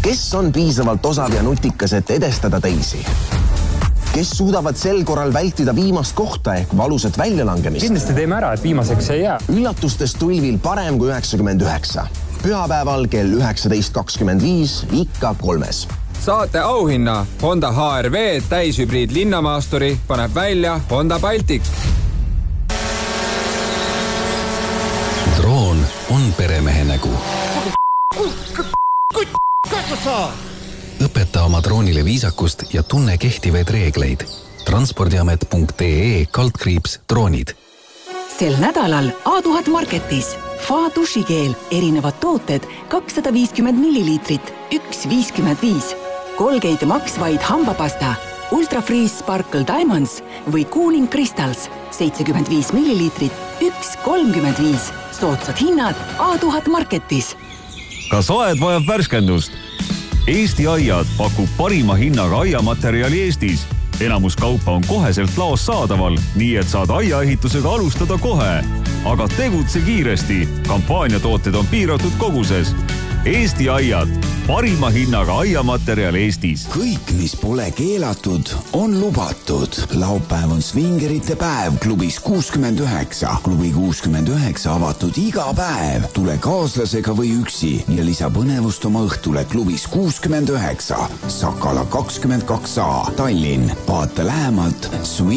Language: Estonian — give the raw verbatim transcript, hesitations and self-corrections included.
Kes on piisavalt osav ja nutikas, et edestada teisi? Kes suudavad sel korral vältida viimast kohta ehk valusat väljalangemist? Kindlasti teeme ära, et viimaseks ei jää. Üllatustes tulvil parem kui üheksakümmend üheksa. Pühapäeval kell üheksateist kakskümmend viis ikka kolmes. Saate auhinna Honda H R V täishübriid linnamaasturi paneb välja Honda Baltic. Droon on peremehe nägu. Õpeta oma droonile viisakust ja tunne kehtivaid reegleid. transpordiamet punkt ee kaldkriips droonid. Sel nädalal A tuhat Marketis Fa dušikeel, erinevad tooted kakssada viiskümmend milliliitrit, üks viiskümmend viis. Colgate Max vaid hambapasta, Ultra Freeze Sparkle Diamonds või Cooling Crystals seitsekümmend viis milliliitrit, üks kolmkümmend viis. Soodsad hinnad A tuhat Marketis. Kas aed vajab värskendust? Eesti Aiad pakub parima hinnaga aiamaterjali Eestis. Enamus kaupa on koheselt laos saadaval, nii et saad aiaehitusega alustada kohe. Aga tegutse kiiresti. Kampaaniatooted on piiratud koguses. Eesti Aiad, parima hinnaga aiamaterjal Eestis. Kõik, mis pole keelatud, on lubatud. Laupäev on svingerite päev klubis kuuskümmend üheksa. Klubi kuuskümmend üheksa avatud iga päev. Tule kaaslasega või üksi ja lisa põnevust oma õhtule klubis kuuskümmend üheksa. Sakala kakskümmend kaks A, Tallinn. Vaata lähemalt